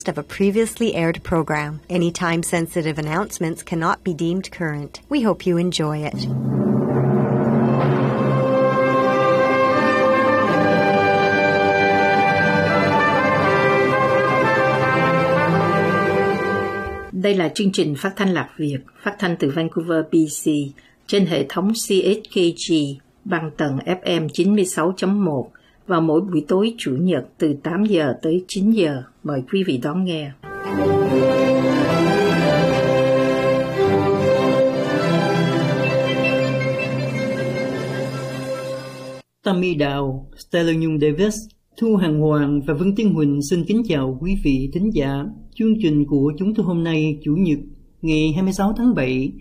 of a previously aired program. Any time-sensitive announcements cannot be deemed current. We hope you enjoy it. Đây là chương trình phát thanh Lạc Việt, phát thanh từ Vancouver, BC, trên hệ thống CHKG bằng tần FM 96.1 vào mỗi buổi tối Chủ nhật từ 8 giờ tới 9 giờ. Mời quý vị đón nghe. Tammy Đào, Stella Nhung Davis, Thu Hằng Hoàng và Vân Tiên Huỳnh xin kính chào quý vị thính giả. Chương trình của chúng tôi hôm nay, Chủ nhật, ngày 26 tháng 7,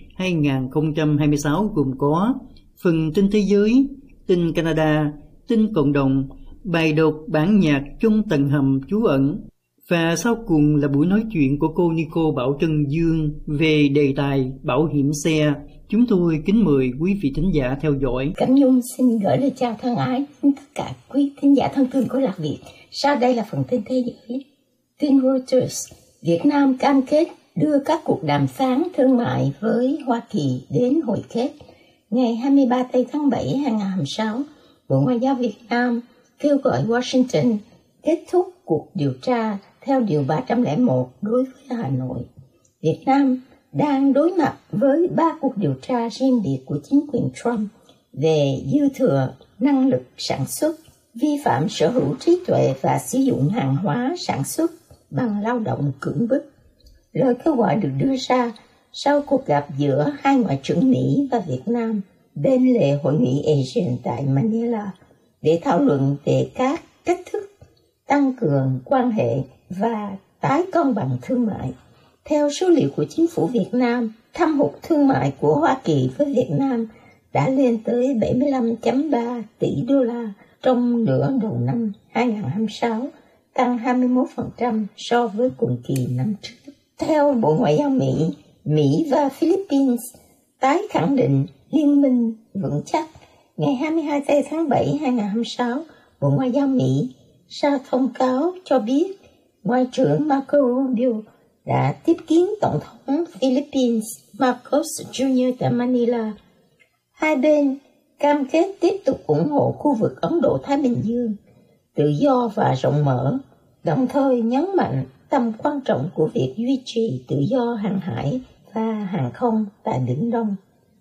2026 gồm có phần tin thế giới, tin Canada, tin cộng đồng, bài đọc bản nhạc trong tầng hầm trú ẩn, và sau cùng là buổi nói chuyện của cô Nico Bảo Trân Dương về đề tài bảo hiểm xe. Chúng tôi kính mời quý vị thính giả theo dõi. Cẩm Nhung xin gửi lời chào thân ái đến tất cả quý thính giả thân thương của Lạc Việt. Sau đây là phần tin thế giới. Tin Reuters, Việt Nam cam kết đưa các cuộc đàm phán thương mại với Hoa Kỳ đến hồi kết. Ngày 23 tháng 7, 2026, Bộ Ngoại giao Việt Nam kêu gọi Washington kết thúc cuộc điều tra theo Điều 301 đối với Hà Nội. Việt Nam đang đối mặt với 3 cuộc điều tra riêng biệt của chính quyền Trump về dư thừa năng lực sản xuất, vi phạm sở hữu trí tuệ và sử dụng hàng hóa sản xuất bằng lao động cưỡng bức. Lời kêu gọi được đưa ra sau cuộc gặp giữa hai ngoại trưởng Mỹ và Việt Nam bên lề hội nghị ASEAN tại Manila để thảo luận về các cách thức tăng cường quan hệ và tái cân bằng thương mại. Theo số liệu của chính phủ Việt Nam, thâm hụt thương mại của Hoa Kỳ với Việt Nam đã lên tới 75,3 tỷ đô la trong nửa đầu năm 2026, tăng 21% so với cùng kỳ năm trước. Theo Bộ Ngoại giao Mỹ, Mỹ và Philippines tái khẳng định liên minh vững chắc. Ngày 22 tháng 7, 2026, Bộ Ngoại giao Mỹ ra thông cáo cho biết Ngoại trưởng Marco Rubio đã tiếp kiến Tổng thống Philippines Marcos Jr. tại Manila. Hai bên cam kết tiếp tục ủng hộ khu vực Ấn Độ-Thái Bình Dương, tự do và rộng mở, đồng thời nhấn mạnh tầm quan trọng của việc duy trì tự do hàng hải và hàng không tại Biển Đông.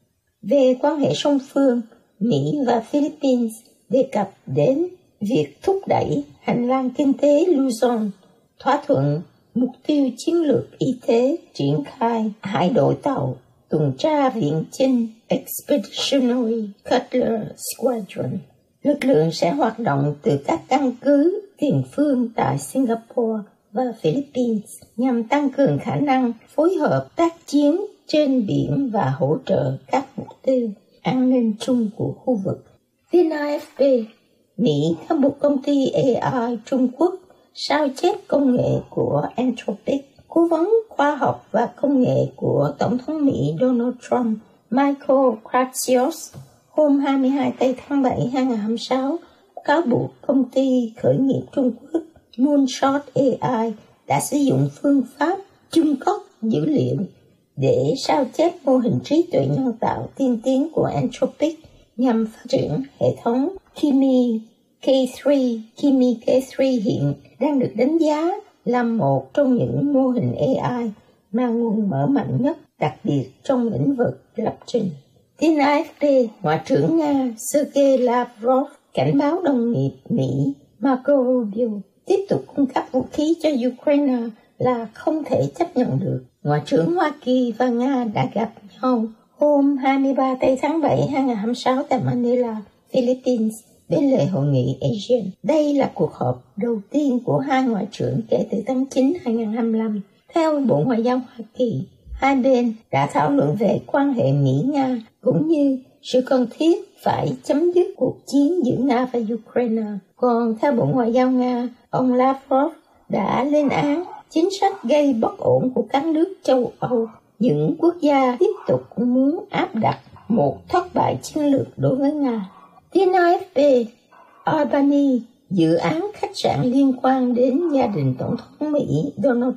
Về quan hệ song phương, Mỹ và Philippines đề cập đến việc thúc đẩy hành lang kinh tế Luzon, thỏa thuận mục tiêu chiến lược y tế triển khai hải đội tàu tuần tra viện chinh Expeditionary Cutler Squadron. Lực lượng sẽ hoạt động từ các căn cứ tiền phương tại Singapore và Philippines nhằm tăng cường khả năng phối hợp tác chiến trên biển và hỗ trợ các mục tiêu an ninh chung của khu vực. Tin AFP, Mỹ có một công ty AI Trung Quốc sao chép công nghệ của Anthropic. Cố vấn khoa học và công nghệ của Tổng thống Mỹ Donald Trump Michael Kratsios hôm 22 tháng 7, 2026 cáo buộc công ty khởi nghiệp Trung Quốc Moonshot AI đã sử dụng phương pháp chung cốc dữ liệu để sao chép mô hình trí tuệ nhân tạo tiên tiến của Anthropic nhằm phát triển hệ thống Kimi K3. Kimi K3 hiện đang được đánh giá là một trong những mô hình AI mang nguồn mở mạnh nhất, đặc biệt trong lĩnh vực lập trình. Tin AFP, Ngoại trưởng Nga Sergei Lavrov cảnh báo đồng nghiệp Mỹ Marco Rubio tiếp tục cung cấp vũ khí cho Ukraine là không thể chấp nhận được. Ngoại trưởng Hoa Kỳ và Nga đã gặp nhau hôm 23 tháng 7, 2026 tại Manila, Philippines, bên lề hội nghị ASEAN. Đây là cuộc họp đầu tiên của hai ngoại trưởng kể từ tháng 9, 2025. Theo Bộ Ngoại giao Hoa Kỳ, hai bên đã thảo luận về quan hệ Mỹ-Nga cũng như sự cần thiết phải chấm dứt cuộc chiến giữa Nga và Ukraine. Còn theo Bộ Ngoại giao Nga, ông Lavrov đã lên án chính sách gây bất ổn của các nước châu Âu. Những quốc gia tiếp tục muốn áp đặt một thất bại chiến lược đối với Nga. Tin AFP, Albany, dự án khách sạn liên quan đến gia đình Tổng thống Mỹ Donald